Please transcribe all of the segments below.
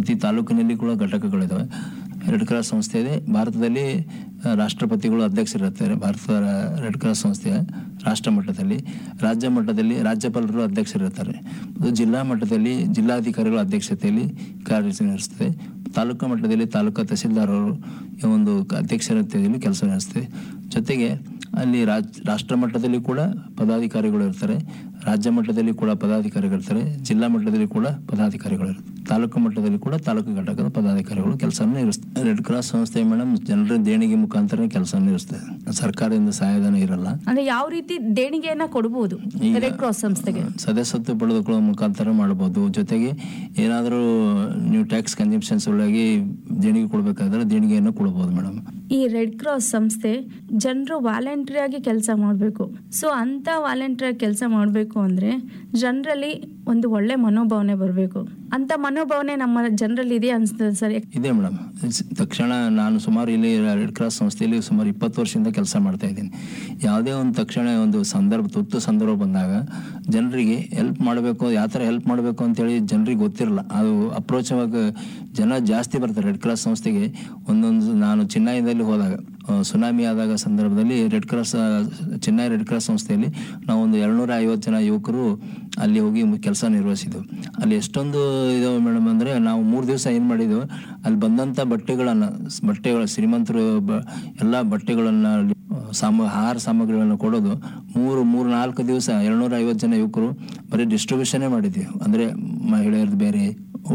ಮತ್ತು ಈ ತಾಲೂಕಿನಲ್ಲಿ ಕೂಡ ಘಟಕಗಳಿದ್ದಾವೆ. ರೆಡ್ ಕ್ರಾಸ್ ಸಂಸ್ಥೆ ಇದೆ. ಭಾರತದಲ್ಲಿ ರಾಷ್ಟ್ರಪತಿಗಳು ಅಧ್ಯಕ್ಷರಿರ್ತಾರೆ ಭಾರತದ ರೆಡ್ ಕ್ರಾಸ್ ಸಂಸ್ಥೆಯ ರಾಷ್ಟ್ರ ಮಟ್ಟದಲ್ಲಿ. ರಾಜ್ಯ ಮಟ್ಟದಲ್ಲಿ ರಾಜ್ಯಪಾಲರು ಅಧ್ಯಕ್ಷರಿರ್ತಾರೆ. ಜಿಲ್ಲಾ ಮಟ್ಟದಲ್ಲಿ ಜಿಲ್ಲಾಧಿಕಾರಿಗಳ ಅಧ್ಯಕ್ಷತೆಯಲ್ಲಿ ಕಾರ್ಯನಿರ್ವಹಿಸುತ್ತದೆ. ತಾಲೂಕು ಮಟ್ಟದಲ್ಲಿ ತಾಲೂಕು ತಹಸೀಲ್ದಾರ್ ಅವರು ಒಂದು ಅಧ್ಯಕ್ಷತೆಯಲ್ಲಿ ಕೆಲಸ ನಿರ್ವಹಿಸುತ್ತೆ. ಜೊತೆಗೆ ಅಲ್ಲಿ ರಾಷ್ಟ್ರ ಮಟ್ಟದಲ್ಲಿ ಕೂಡ ಪದಾಧಿಕಾರಿಗಳು ಇರ್ತಾರೆ, ರಾಜ್ಯ ಮಟ್ಟದಲ್ಲಿ ಕೂಡ ಪದಾಧಿಕಾರಿಗಳು ಇರ್ತಾರೆ, ಜಿಲ್ಲಾ ಮಟ್ಟದಲ್ಲಿ ಕೂಡ ಪದಾಧಿಕಾರಿಗಳು ಇರ್ತಾರೆ, ತಾಲೂಕು ಮಟ್ಟದಲ್ಲಿ ಕೂಡ ತಾಲೂಕು ಘಟಕದ ಪದಾಧಿಕಾರಿಗಳು ಕೆಲಸ ನಿರ್ವಹಿಸ್ತಾರೆ. ರೆಡ್ ಕ್ರಾಸ್ ಸಂಸ್ಥೆ ಮೇಡಮ್ ಜನರ ದೇಣಿಗೆ ಮುಖಾಂತರ ಕೆಲಸ ನಿರ್ವಹಿಸ್ತದೆ. ಸರ್ಕಾರದಿಂದ ಸಹಾಯಧನ ಇರಲ್ಲ. ಅಂದ್ರೆ ಯಾವ ರೀತಿ ದೇಣಿಗೆಯನ್ನ ಕೊಡಬಹುದು ರೆಡ್ ಕ್ರಾಸ್ ಸಂಸ್ಥೆಗೆ? ಸದಸ್ಯತ್ವ ಪಡೆದುಕೊಳ್ಳುವ ಮುಖಾಂತರ ಮಾಡಬಹುದು. ಜೊತೆಗೆ ಏನಾದರೂ ನೀವು ಟ್ಯಾಕ್ಸ್ ಕನ್ಸಂಪ್ಷನ್ಸ್ ಒಳಗೆ ದೇಣಿಗೆ ಕೊಡಬೇಕಾದ್ರೆ ದೇಣಿಗೆಯನ್ನು ಕೊಡಬಹುದು ಮೇಡಮ್. ಈ ರೆಡ್ ಕ್ರಾಸ್ ಸಂಸ್ಥೆ ಜನರು ವಾಲಂಟರಿ ಆಗಿ ಕೆಲಸ ಮಾಡಬೇಕು. ಸೊ ಅಂತ ವಾಲಂಟರಿ ಆಗಿ ಕೆಲಸ ಮಾಡಬೇಕು ಅಂದ್ರೆ ಜನರಲ್ಲಿ ಒಂದು ಒಳ್ಳೆ ಮನೋಭಾವನೆ ಬರಬೇಕು. ಅಂತ ಮನೋಭಾವನೆ ನಮ್ಮ ಜನರಲ್ಲಿ ಇದೆ ಅನ್ಸ್ತದೆ ಸರ್? ಇದೆ ಮೇಡಮ್. ತಕ್ಷಣ ನಾನು ಸುಮಾರು ಇಲ್ಲಿ ರೆಡ್ ಕ್ರಾಸ್ ಸಂಸ್ಥೆಯಲ್ಲಿ ಸುಮಾರು 20 ವರ್ಷದಿಂದ ಕೆಲಸ ಮಾಡ್ತಾ ಇದ್ದೀನಿ. ಯಾವುದೇ ಒಂದು ತಕ್ಷಣ ಒಂದು ತುರ್ತು ಸಂದರ್ಭ ಬಂದಾಗ ಜನರಿಗೆ ಹೆಲ್ಪ್ ಮಾಡಬೇಕು, ಯಾವ ಥರ ಹೆಲ್ಪ್ ಮಾಡಬೇಕು ಅಂತೇಳಿ ಜನರಿಗೆ ಗೊತ್ತಿರಲ್ಲ. ಅದು ಅಪ್ರೋಚ್ ಆಗಿ ಜನ ಜಾಸ್ತಿ ಬರ್ತಾರೆ ರೆಡ್ ಕ್ರಾಸ್ ಸಂಸ್ಥೆಗೆ. ನಾನು ಚೆನ್ನೈದಲ್ಲಿ ಹೋದಾಗ ಸುನಾಮಿ ಆದಾಗ ಸಂದರ್ಭದಲ್ಲಿ ಚೆನ್ನೈ ರೆಡ್ ಕ್ರಾಸ್ ಸಂಸ್ಥೆಯಲ್ಲಿ ನಾವು ಒಂದು 250 ಜನ ಯುವಕರು ಅಲ್ಲಿ ಹೋಗಿ ಕೆಲಸ ನಿರ್ವಹಿಸಿದ್ದೆವು. ಅಲ್ಲಿ ಎಷ್ಟೊಂದು ಇದಾವೆ ಮೇಡಮ್ ಅಂದರೆ ನಾವು 3 ದಿವಸ ಏನು ಮಾಡಿದ್ದೆವು, ಅಲ್ಲಿ ಬಂದಂಥ ಬಟ್ಟೆಗಳ ಶ್ರೀಮಂತರು ಎಲ್ಲ ಬಟ್ಟೆಗಳನ್ನು ಆಹಾರ ಸಾಮಗ್ರಿಗಳನ್ನು ಕೊಡೋದು 3-4 ದಿವಸ 250 ಜನ ಯುವಕರು ಬರೀ ಡಿಸ್ಟ್ರಿಬ್ಯೂಷನ್ನೇ ಮಾಡಿದ್ದೀವಿ. ಅಂದರೆ ಮಹಿಳೆಯರದ್ದು ಬೇರೆ,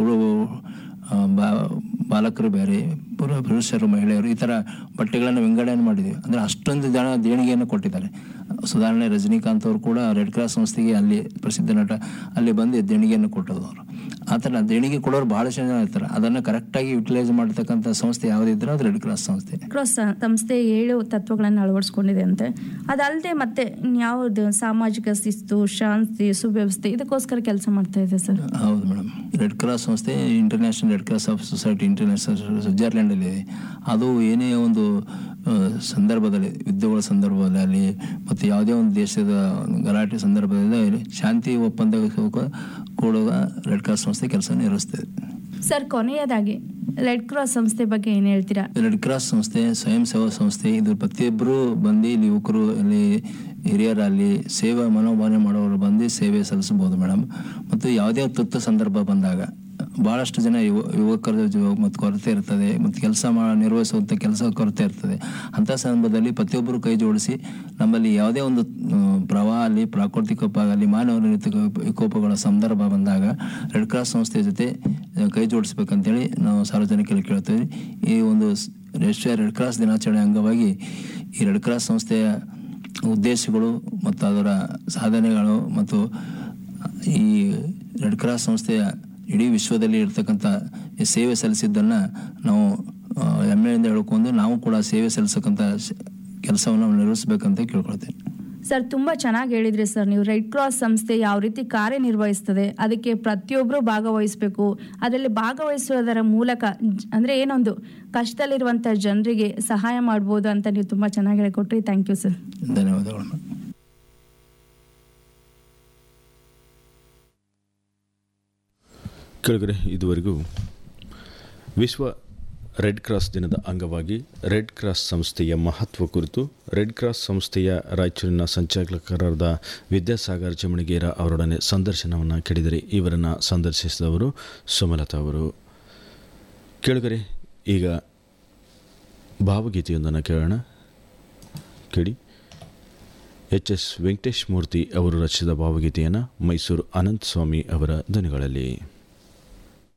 ಬಾಲಕರು ಬೇರೆ, ಪುರುಷರು ಮಹಿಳೆಯರು ಈ ಥರ ಬಟ್ಟೆಗಳನ್ನು ವಿಂಗಡಣೆ ಮಾಡಿದ್ದೀವಿ. ಅಂದರೆ ಅಷ್ಟೊಂದು ಜನ ದೇಣಿಗೆಯನ್ನು ಕೊಟ್ಟಿದ್ದಾರೆ. ಸುಧಾರಣೆ ರಜನಿಕಾಂತ್ ಅವರು ಕೂಡ ರೆಡ್ ಕ್ರಾಸ್ ಸಂಸ್ಥೆಗೆ ಅಲ್ಲಿ ಪ್ರಸಿದ್ಧ ನಟ ಅಲ್ಲಿ ಬಂದು ದೇಣಿಗೆಯನ್ನು ಕೊಟ್ಟರು. ಅವರು ಆ ಥರ ದೇಣಿಗೆ ಕೊಡೋರು ಬಹಳ ಜನ ಇರ್ತಾರೆ. ಅದನ್ನು ಕರೆಕ್ಟಾಗಿ ಯುಟಿಲೈಸ್ ಮಾಡತಕ್ಕಂಥ ಸಂಸ್ಥೆ ಯಾವುದಿದ್ರೆ ಅದು ರೆಡ್ ಕ್ರಾಸ್ ಸಂಸ್ಥೆ. ಕ್ರಾಸ್ ಸಂಸ್ಥೆ 7 ತತ್ವಗಳನ್ನು ಅಳವಡಿಸ್ಕೊಂಡಿದೆ ಅಂತೆ. ಅದಲ್ಲದೆ ಮತ್ತೆ ಯಾವುದು ಸಾಮಾಜಿಕ ಶಿಸ್ತು, ಶಾಂತಿ, ಸುವ್ಯವಸ್ಥೆ ಇದಕ್ಕೋಸ್ಕರ ಕೆಲಸ ಮಾಡ್ತಾ ಇದೆ ಸರ್? ಹೌದು ಮೇಡಮ್. ರೆಡ್ ಕ್ರಾಸ್ ಸಂಸ್ಥೆ international red cross of society international Switzerland ಅಲ್ಲಿ ಇದೆ. ಅದು ಏನೇ ಒಂದು ಸಂದರ್ಭದಲ್ಲಿ, ಯುದ್ಧಗಳ ಸಂದರ್ಭದಲ್ಲಿ ಮತ್ತು ಯಾವುದೇ ಒಂದು ದೇಶದ ಗಲಾಟೆ ಸಂದರ್ಭದಲ್ಲಿ ಶಾಂತಿ ಒಪ್ಪಂದ ಕೊಡುವ ರೆಡ್ ಕ್ರಾಸ್ ಸಂಸ್ಥೆ ಕೆಲಸ ನಿರ್ವಹಿಸ್ತದೆ. ಸರ್, ಕೊನೆಯದಾಗಿ ರೆಡ್ ಕ್ರಾಸ್ ಸಂಸ್ಥೆ ಬಗ್ಗೆ ಏನು ಹೇಳ್ತೀರಾ? ರೆಡ್ ಕ್ರಾಸ್ ಸಂಸ್ಥೆ ಸ್ವಯಂ ಸೇವಾ ಸಂಸ್ಥೆ. ಇದು ಪ್ರತಿಯೊಬ್ಬರು ಬಂದು ಇಲ್ಲಿ ಯುವಕರು, ಇಲ್ಲಿ ಹಿರಿಯರಲ್ಲಿ ಸೇವಾ ಮನೋಭಾವನೆ ಮಾಡೋರು ಬಂದು ಸೇವೆ ಸಲ್ಲಿಸಬಹುದು ಮೇಡಮ್. ಮತ್ತು ಯಾವುದೇ ತುರ್ತು ಸಂದರ್ಭ ಬಂದಾಗ ಭಾಳಷ್ಟು ಜನ ಯುವಕರ ಮತ್ತು ಕೊರತೆ ಇರ್ತದೆ, ಮತ್ತು ನಿರ್ವಹಿಸುವಂಥ ಕೆಲಸ ಕೊರತೆ ಇರ್ತದೆ. ಅಂಥ ಸಂದರ್ಭದಲ್ಲಿ ಪ್ರತಿಯೊಬ್ಬರು ಕೈ ಜೋಡಿಸಿ ನಮ್ಮಲ್ಲಿ ಯಾವುದೇ ಒಂದು ಪ್ರವಾಹ ಅಲ್ಲಿ, ಪ್ರಾಕೃತಿಕ ಆಗಲಿ, ಮಾನವ ನಿರ್ಮಿತ ವಿಕೋಪಗಳ ಸಂದರ್ಭ ಬಂದಾಗ ರೆಡ್ ಕ್ರಾಸ್ ಸಂಸ್ಥೆ ಜೊತೆ ಕೈ ಜೋಡಿಸ್ಬೇಕಂತೇಳಿ ನಾವು ಸಾರ್ವಜನಿಕರಲ್ಲಿ ಕೇಳ್ತೀವಿ. ಈ ಒಂದು ರಾಷ್ಟ್ರೀಯ ರೆಡ್ ಕ್ರಾಸ್ ದಿನಾಚರಣೆ ಅಂಗವಾಗಿ ಈ ರೆಡ್ ಕ್ರಾಸ್ ಸಂಸ್ಥೆಯ ಉದ್ದೇಶಗಳು ಮತ್ತು ಅದರ ಸಾಧನೆಗಳು ಮತ್ತು ಈ ರೆಡ್ ಕ್ರಾಸ್ ಸಂಸ್ಥೆಯ ಇಡೀ ವಿಶ್ವದಲ್ಲಿ ಇರ್ತಕ್ಕಂಥ ಸೇವೆ ಸಲ್ಲಿಸಿದ್ದನ್ನು ನಾವು ಹೆಮ್ಮೆಯಿಂದ ಹೇಳ್ಕೊಂಡು ನಾವು ಕೂಡ ಸೇವೆ ಸಲ್ಲಿಸಕ್ಕಂಥ ಕೆಲಸವನ್ನು ನಿರ್ವಹಿಸಬೇಕಂತ ಕೇಳ್ಕೊಳ್ತೇನೆ. ಸರ್, ತುಂಬ ಚೆನ್ನಾಗಿ ಹೇಳಿದ್ರಿ ಸರ್. ನೀವು ರೆಡ್ ಕ್ರಾಸ್ ಸಂಸ್ಥೆ ಯಾವ ರೀತಿ ಕಾರ್ಯನಿರ್ವಹಿಸ್ತದೆ, ಅದಕ್ಕೆ ಪ್ರತಿಯೊಬ್ಬರು ಭಾಗವಹಿಸಬೇಕು. ಅದರಲ್ಲಿ ಭಾಗವಹಿಸುವುದರ ಮೂಲಕ ಅಂದರೆ ಏನೊಂದು ಕಷ್ಟದಲ್ಲಿರುವಂಥ ಜನರಿಗೆ ಸಹಾಯ ಮಾಡ್ಬೋದು ಅಂತ ನೀವು ತುಂಬ ಚೆನ್ನಾಗಿ ಹೇಳಿಕೊಟ್ರಿ. Thank you sir. ಧನ್ಯವಾದಗಳು. ಕೆಳಗಡೆ ಇದುವರೆಗೂ ವಿಶ್ವ ರೆಡ್ ಕ್ರಾಸ್ ದಿನದ ಅಂಗವಾಗಿ ರೆಡ್ ಕ್ರಾಸ್ ಸಂಸ್ಥೆಯ ಮಹತ್ವ ಕುರಿತು ರೆಡ್ ಕ್ರಾಸ್ ಸಂಸ್ಥೆಯ ರಾಯಚೂರಿನ ಸಂಚಾಲಕರಾದ ವಿದ್ಯಾಸಾಗರ್ ಜಮಣಗೇರ ಅವರೊಡನೆ ಸಂದರ್ಶನವನ್ನು ಕೇಳಿದರೆ ಇವರನ್ನು ಸಂದರ್ಶಿಸಿದವರು ಸುಮಲತಾ ಅವರು. ಕೆಳಗಡೆ ಈಗ ಭಾವಗೀತೆಯೊಂದನ್ನು ಕೇಳಿ HS ವೆಂಕಟೇಶ್ ಮೂರ್ತಿ ಅವರು ರಚಿಸಿದ ಭಾವಗೀತೆಯನ್ನು ಮೈಸೂರು ಅನಂತ ಸ್ವಾಮಿ ಅವರ ಧ್ವನಿಗಳಲ್ಲಿ.